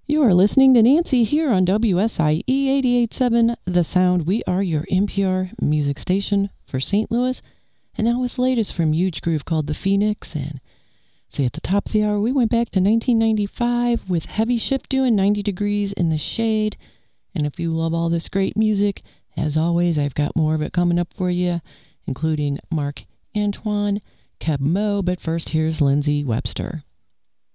You are listening to Nancy here on WSIE 88.7 The Sound. We are your NPR music station for St. Louis. And that was latest from Huge Groove called The Phoenix. And see, at the top of the hour, we went back to 1995 with Heavy Shift doing 90 Degrees in the Shade. And if you love all this great music, as always, I've got more of it coming up for you, including Mark Antoine, Keb Mo. But first, here's Lindsey Webster.